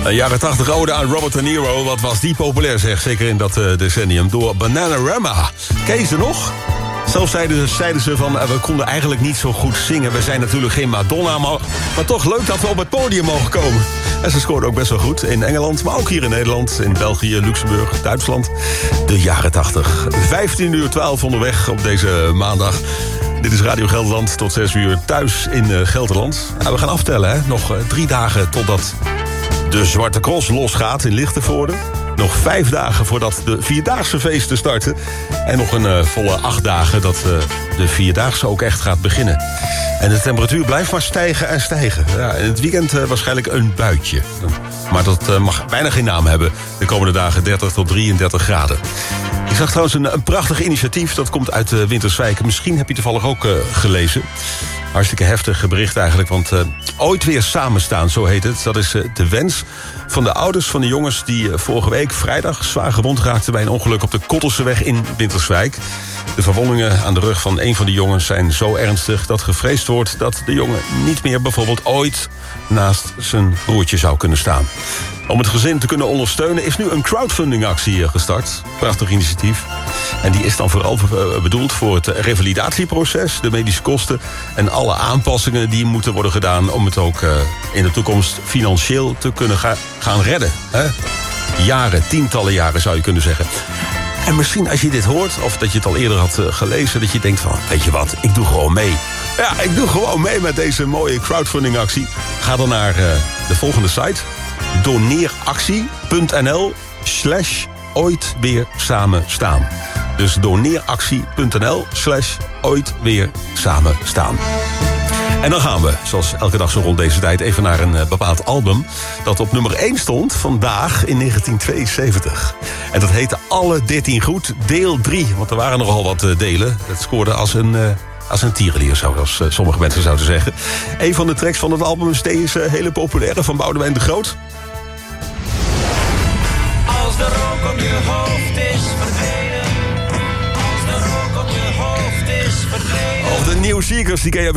Een jaren 80 ode aan Robert De Niro. Wat was die populair, zeg. Zeker in dat decennium. Door Bananarama. Ken je ze nog? Zelfs zeiden ze van, we konden eigenlijk niet zo goed zingen. We zijn natuurlijk geen Madonna, maar toch leuk dat we op het podium mogen komen. En ze scoorden ook best wel goed in Engeland, maar ook hier in Nederland, in België, Luxemburg, Duitsland. De jaren 80. 15:12 onderweg op deze maandag. Dit is Radio Gelderland tot 6 uur thuis in Gelderland. Nou, we gaan aftellen, hè. Nog 3 dagen totdat de Zwarte Cross losgaat in Lichtenvoorde. Nog 5 dagen voordat de Vierdaagse feesten starten. En nog een volle 8 dagen dat de Vierdaagse ook echt gaat beginnen. En de temperatuur blijft maar stijgen en stijgen. Ja, in het weekend waarschijnlijk een buitje. Maar dat mag bijna geen naam hebben. De komende dagen 30 tot 33 graden. Ik zag trouwens een prachtig initiatief. Dat komt uit Winterswijk. Misschien heb je toevallig ook gelezen. Hartstikke heftig bericht eigenlijk, want ooit weer samenstaan, zo heet het. Dat is de wens van de ouders van de jongens die vorige week vrijdag zwaar gewond raakten bij een ongeluk op de Kottelseweg in Winterswijk. De verwondingen aan de rug van een van de jongens zijn zo ernstig dat gevreesd wordt dat de jongen niet meer bijvoorbeeld ooit naast zijn broertje zou kunnen staan. Om het gezin te kunnen ondersteunen is nu een crowdfundingactie gestart. Prachtig initiatief. En die is dan vooral bedoeld voor het revalidatieproces, de medische kosten en alle aanpassingen die moeten worden gedaan om het ook in de toekomst financieel te kunnen gaan redden. Hè? Jaren, tientallen jaren zou je kunnen zeggen. En misschien als je dit hoort, of dat je het al eerder had gelezen, dat je denkt van, weet je wat, ik doe gewoon mee. Ja, ik doe gewoon mee met deze mooie crowdfundingactie. Ga dan naar de volgende site. Doneeractie.nl/ooit weer samen staan. Dus doneeractie.nl/ooit weer samen staan. En dan gaan we, zoals elke dag zo rond deze tijd, even naar een bepaald album dat op nummer 1 stond vandaag in 1972. En dat heette Alle 13 Goed, deel 3. Want er waren nogal wat delen. Dat scoorde als een tierenlier, zoals sommige mensen zouden zeggen. Een van de tracks van het album is deze hele populaire van Boudewijn de Groot. Als de rook op je hoofd is verdwenen. Als de rook op je hoofd is verdwenen. Of de New Seekers, die ken je